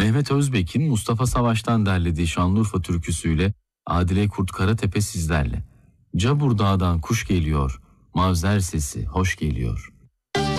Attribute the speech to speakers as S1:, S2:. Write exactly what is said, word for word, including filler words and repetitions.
S1: Mehmet Özbek'in Mustafa Savaş'tan derlediği Şanlıurfa türküsüyle Adile Kurt Karatepe sizlerle. Cabur Dağ'dan kuş geliyor, mavzer sesi hoş geliyor.